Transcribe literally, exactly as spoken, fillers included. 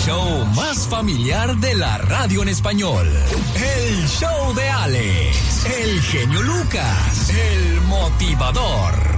show más familiar de la radio en español. El show de Alex, el genio Lucas, el motivador.